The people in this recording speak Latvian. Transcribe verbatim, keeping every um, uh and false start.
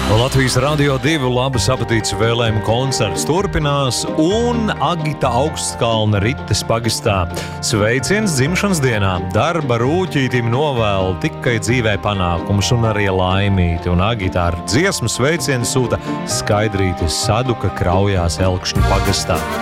Latvijas Radio divi labas apetītes vēlējumu koncerts turpinās un Agita Augstkalna Rites pagastā. Sveiciens dzimšanas dienā. Darba rūķītim novēl tikai dzīvē panākumus un arī laimīti. Un Agita ar dziesmu sveicienu sūta Skaidrītes Saduka Kraujās Elkšņu pagastā.